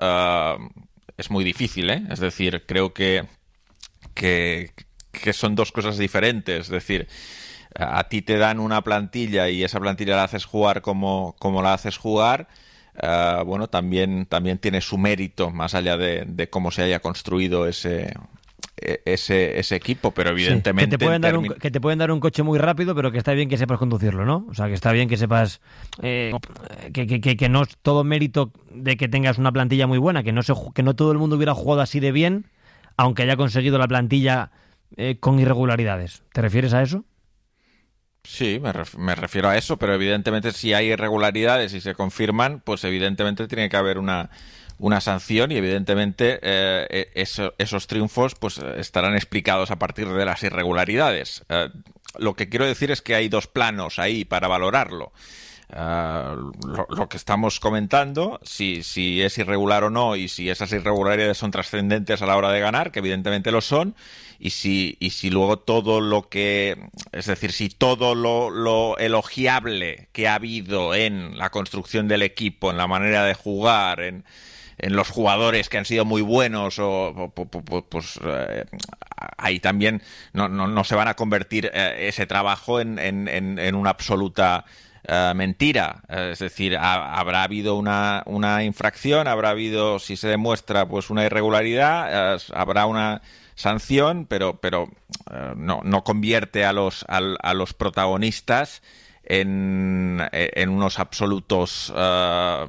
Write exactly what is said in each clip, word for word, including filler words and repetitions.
uh, es muy difícil, ¿eh? Es decir, creo que, que, que son dos cosas diferentes. Es decir, a ti te dan una plantilla y esa plantilla la haces jugar como, como la haces jugar. Uh, bueno, también, también tiene su mérito, más allá de, de cómo se haya construido ese... Ese, ese equipo, pero evidentemente... Sí, que, te pueden dar termi- un, que te pueden dar un coche muy rápido, pero que está bien que sepas conducirlo, ¿no? O sea, que está bien que sepas eh, que, que, que, que no es todo mérito de que tengas una plantilla muy buena, que no, se, que no todo el mundo hubiera jugado así de bien, aunque haya conseguido la plantilla eh, con irregularidades. ¿Te refieres a eso? Sí, me, ref- me refiero a eso, pero evidentemente si hay irregularidades y se confirman, pues evidentemente tiene que haber una... una sanción y evidentemente eh, eso, esos triunfos pues estarán explicados a partir de las irregularidades. Eh, lo que quiero decir es que hay dos planos ahí para valorarlo. Uh, lo, lo que estamos comentando, si, si es irregular o no y si esas irregularidades son trascendentes a la hora de ganar, que evidentemente lo son, y si, y si luego todo lo que, es decir, si todo lo, lo elogiable que ha habido en la construcción del equipo, en la manera de jugar, en en los jugadores que han sido muy buenos o pues eh, ahí también no, no, no se van a convertir eh, ese trabajo en, en, en una absoluta eh, mentira. Eh, es decir, ha, habrá habido una, una infracción, habrá habido, si se demuestra pues una irregularidad, eh, habrá una sanción, pero pero eh, no, no convierte a los, a, a los protagonistas en, en unos absolutos uh,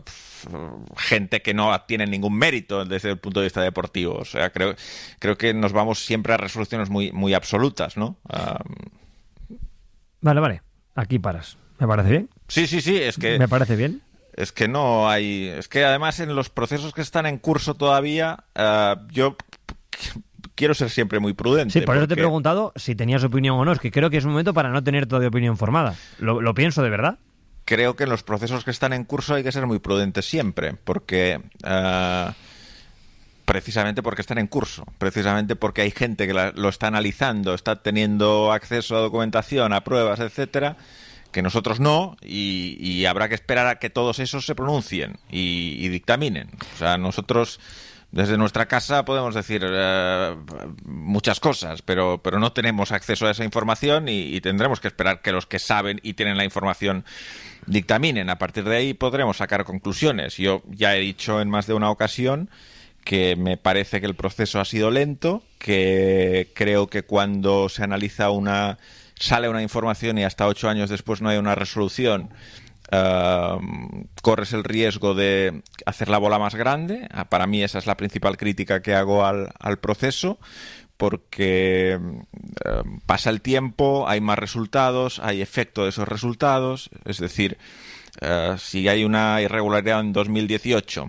gente que no tiene ningún mérito desde el punto de vista deportivo. O sea, creo creo que nos vamos siempre a resoluciones muy muy absolutas, ¿no? Uh... Vale, vale. Aquí paras. ¿Me parece bien? Sí, sí, sí. Es que me parece bien. Es que no hay... Es que además en los procesos que están en curso todavía, uh, yo... quiero ser siempre muy prudente. Sí, por porque... eso te he preguntado si tenías opinión o no. Es que creo que es un momento para no tener todavía opinión formada. Lo, lo pienso de verdad. Creo que en los procesos que están en curso hay que ser muy prudentes siempre, porque... Uh, precisamente porque están en curso, precisamente porque hay gente que la, lo está analizando, está teniendo acceso a documentación, a pruebas, etcétera, que nosotros no, y, y habrá que esperar a que todos esos se pronuncien y, y dictaminen. O sea, nosotros... Desde nuestra casa podemos decir uh, muchas cosas, pero, pero no tenemos acceso a esa información y, y tendremos que esperar que los que saben y tienen la información dictaminen. A partir de ahí podremos sacar conclusiones. Yo ya he dicho en más de una ocasión que me parece que el proceso ha sido lento, que creo que cuando se analiza una... sale una información y hasta ocho años después no hay una resolución... Uh, corres el riesgo de hacer la bola más grande. Uh, para mí esa es la principal crítica que hago al, al proceso, porque uh, pasa el tiempo, hay más resultados, hay efecto de esos resultados. Es decir, uh, si hay una irregularidad en dos mil dieciocho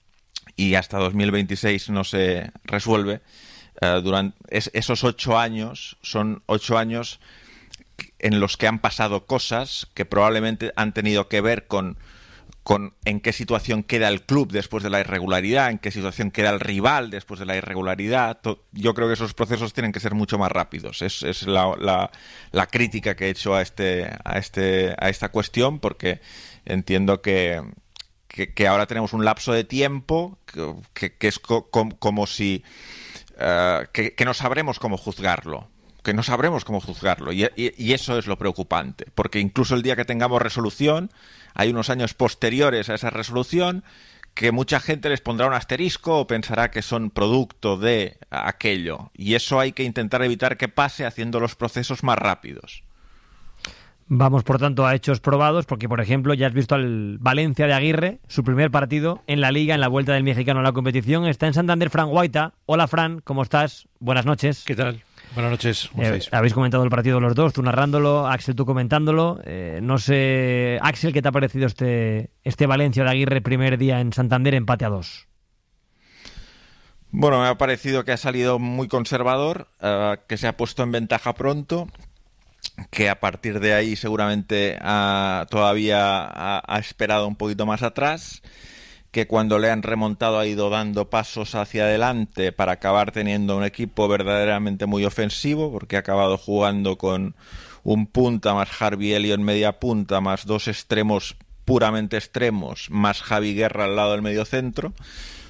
y hasta dos mil veintiséis no se resuelve, uh, durante es, esos ocho años son ocho años en los que han pasado cosas que probablemente han tenido que ver con, con en qué situación queda el club después de la irregularidad, en qué situación queda el rival después de la irregularidad. Yo creo que esos procesos tienen que ser mucho más rápidos. Es, es la, la, la crítica que he hecho a este, a este, a esta cuestión, porque entiendo que, que, que ahora tenemos un lapso de tiempo que, que, que es co, com, como si uh, que, que no sabremos cómo juzgarlo. que no sabremos cómo juzgarlo y, y, y eso es lo preocupante, porque incluso el día que tengamos resolución hay unos años posteriores a esa resolución que mucha gente les pondrá un asterisco o pensará que son producto de aquello, y eso hay que intentar evitar que pase haciendo los procesos más rápidos. Vamos, por tanto, a hechos probados, porque, por ejemplo, ya has visto al Valencia de Aguirre, su primer partido en la Liga, en la vuelta del mexicano a la competición. Está en Santander Fran Guaita. Hola, Fran, ¿cómo estás? Buenas noches. ¿Qué tal? Buenas noches. ¿Cómo eh, habéis comentado el partido los dos, tú narrándolo, Axel, tú comentándolo. Eh, no sé, Axel, ¿qué te ha parecido este, este Valencia de Aguirre primer día en Santander, empate a dos? Bueno, me ha parecido que ha salido muy conservador, uh, que se ha puesto en ventaja pronto, que a partir de ahí seguramente ha, todavía ha, ha esperado un poquito más atrás, que cuando le han remontado ha ido dando pasos hacia adelante para acabar teniendo un equipo verdaderamente muy ofensivo, porque ha acabado jugando con un punta más Harvey Elliott media punta, más dos extremos puramente extremos, más Javi Guerra al lado del medio centro.